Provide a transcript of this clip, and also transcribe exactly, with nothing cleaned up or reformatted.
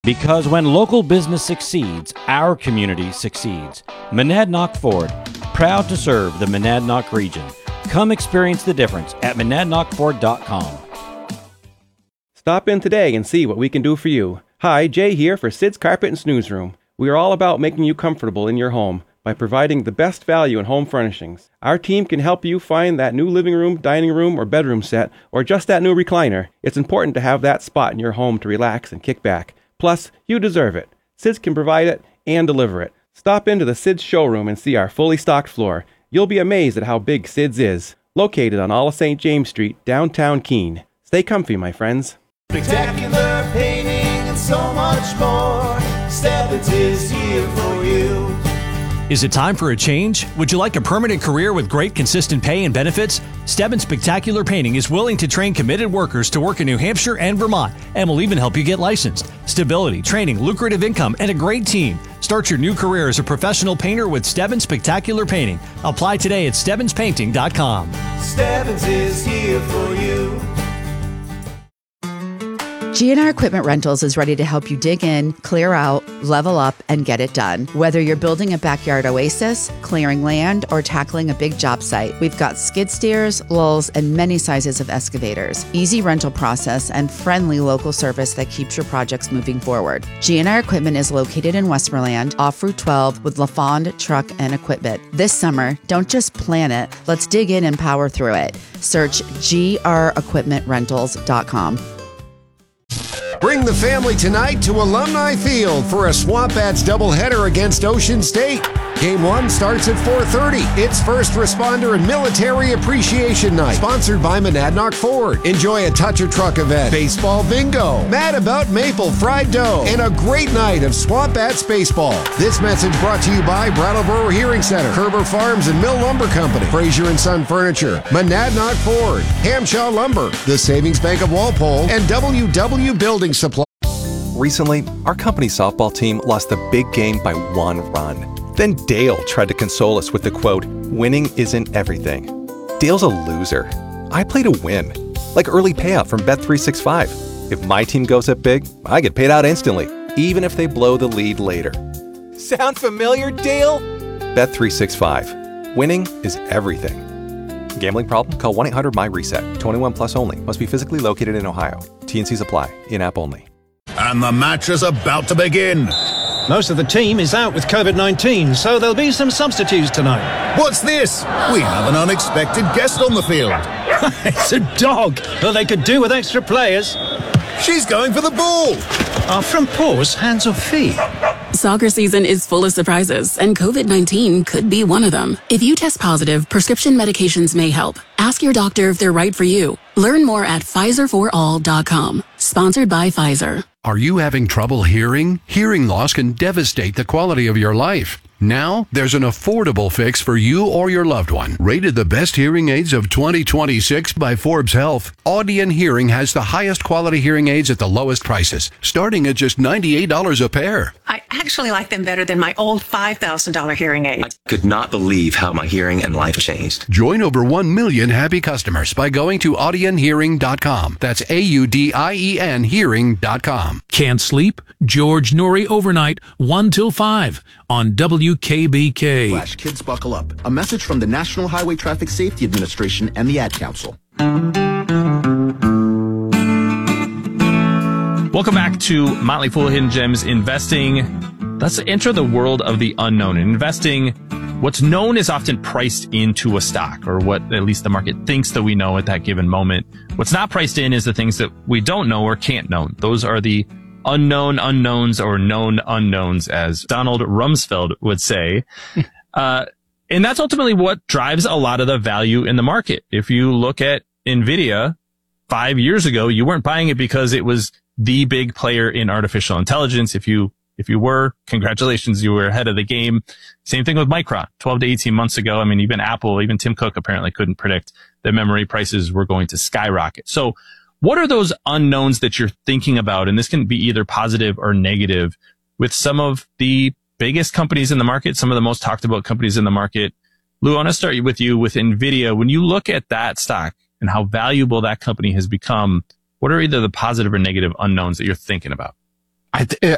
Because when local business succeeds, our community succeeds. Monadnock Ford, proud to serve the Monadnock region. Come experience the difference at monadnock ford dot com. Stop in today and see what we can do for you. Hi, Jay here for Sid's Carpet and Snooze Room. We are all about making you comfortable in your home by providing the best value in home furnishings. Our team can help you find that new living room, dining room, or bedroom set, or just that new recliner. It's important to have that spot in your home to relax and kick back. Plus, you deserve it. Sid's can provide it and deliver it. Stop into the Sid's showroom and see our fully stocked floor. You'll be amazed at how big Sid's is. Located on all of Saint James Street, downtown Keene. Stay comfy, my friends. Spectacular painting and so much more. Stebbins is here for you. Is it time for a change? Would you like a permanent career with great consistent pay and benefits? Stebbins Spectacular Painting is willing to train committed workers to work in New Hampshire and Vermont, and will even help you get licensed. Stability, training, lucrative income, and a great team. Start your new career as a professional painter with Stebbins Spectacular Painting. Apply today at stebbins painting dot com. Stebbins is here for you. G and R Equipment Rentals is ready to help you dig in, clear out, level up, and get it done. Whether you're building a backyard oasis, clearing land, or tackling a big job site, we've got skid steers, lulls, and many sizes of excavators. Easy rental process and friendly local service that keeps your projects moving forward. G and R Equipment is located in Westmoreland, off Route twelve, with LaFond Truck and Equipment. This summer, don't just plan it, let's dig in and power through it. Search G R equipment rentals dot com. Bring the family tonight to Alumni Field for a Swamp Bats doubleheader against Ocean State. Game one starts at four thirty. It's First Responder and Military Appreciation Night, sponsored by Monadnock Ford. Enjoy a Toucher Truck event, baseball bingo, Mad About Maple fried dough, and a great night of Swamp Bats baseball. This message brought to you by Brattleboro Hearing Center, Kerber Farms and Mill Lumber Company, Frazier and Son Furniture, Monadnock Ford, Hamshaw Lumber, the Savings Bank of Walpole, and W W Building Supply. Recently, our company softball team lost the big game by one run. Then Dale tried to console us with the quote, "Winning isn't everything." Dale's a loser. I play to win, like early payout from Bet three sixty-five. If my team goes up big, I get paid out instantly, even if they blow the lead later. Sound familiar, Dale? Bet three sixty-five. Winning is everything. Gambling problem? Call one eight hundred M Y reset. twenty-one plus only. Must be physically located in Ohio. T and Cs apply. In-app only. And the match is about to begin. Most of the team is out with COVID nineteen, so there'll be some substitutes tonight. What's this? We have an unexpected guest on the field. It's a dog. Well, they could do with extra players. She's going for the ball. Are front paws hands or feet? Soccer season is full of surprises, and COVID nineteen could be one of them. If you test positive, prescription medications may help. Ask your doctor if they're right for you. Learn more at Pfizer for all dot com. Sponsored by Pfizer. Are you having trouble hearing? Hearing loss can devastate the quality of your life. Now, there's an affordable fix for you or your loved one. Rated the best hearing aids of twenty twenty-six by Forbes Health, Audion Hearing has the highest quality hearing aids at the lowest prices, starting at just ninety-eight dollars a pair. I actually like them better than my old five thousand dollars hearing aid. I could not believe how my hearing and life changed. Join over one million happy customers by going to audion hearing dot com. That's A U D I E N hearing dot com. Can't sleep? George Noory overnight, one till five on W K B K. Flash, kids buckle up. A message from the National Highway Traffic Safety Administration and the Ad Council. Welcome back to Motley Fool Hidden Gems Investing. Let's enter the world of the unknown. In investing, what's known is often priced into a stock, or what at least the market thinks that we know at that given moment. What's not priced in is the things that we don't know or can't know. Those are the unknown unknowns, or known unknowns, as Donald Rumsfeld would say. uh, and that's ultimately what drives a lot of the value in the market. If you look at NVIDIA, five years ago, you weren't buying it because it was the big player in artificial intelligence. If you, if you were, congratulations, you were ahead of the game. Same thing with Micron, twelve to eighteen months ago. I mean, even Apple, even Tim Cook apparently couldn't predict that memory prices were going to skyrocket. So what are those unknowns that you're thinking about? And this can be either positive or negative with some of the biggest companies in the market, some of the most talked about companies in the market. Lou, I want to start with you with NVIDIA. When you look at that stock and how valuable that company has become, what are either the positive or negative unknowns that you're thinking about? I th-